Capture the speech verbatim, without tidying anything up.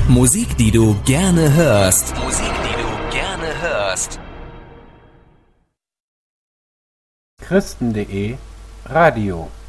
Musik, die du gerne hörst. Musik, die du gerne hörst. Christen punkt de Radio